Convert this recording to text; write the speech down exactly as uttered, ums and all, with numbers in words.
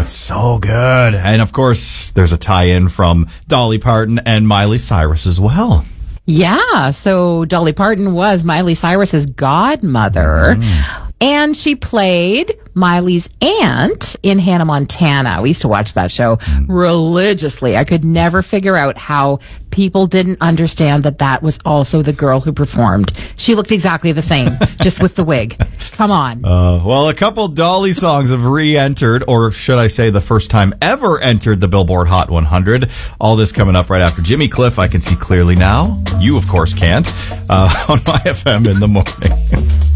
it's so good. And of course, there's a tie-in from Dolly Parton and Miley Cyrus as well. Yeah, so Dolly Parton was Miley Cyrus's godmother. Mm. And she played Miley's aunt in Hannah Montana. We used to watch that show religiously. I could never figure out how people didn't understand that that was also the girl who performed. She looked exactly the same, just with the wig. Come on. Uh, well, a couple Dolly songs have re-entered, or should I say the first time ever entered the Billboard Hot one hundred. All this coming up right after Jimmy Cliff. I Can See Clearly Now. You, of course, can't. Uh, on My F M in the morning.